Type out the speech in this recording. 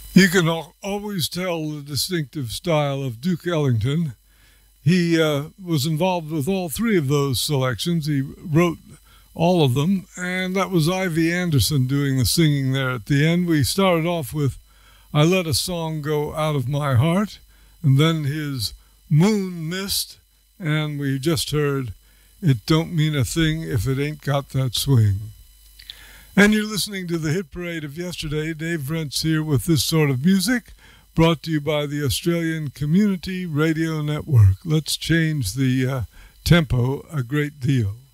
You can always tell the distinctive style of Duke Ellington. He was involved with all three of those selections. He wrote all of them, and that was Ivy Anderson doing the singing there at the end. We started off with I Let a Song Go Out of My Heart, and then his Moon Mist, and we just heard It Don't Mean a Thing If It Ain't Got That Swing. And you're listening to the Hit Parade of Yesterday. Dave Brent's here with this sort of music, brought to you by the Australian Community Radio Network. Let's change the tempo a great deal.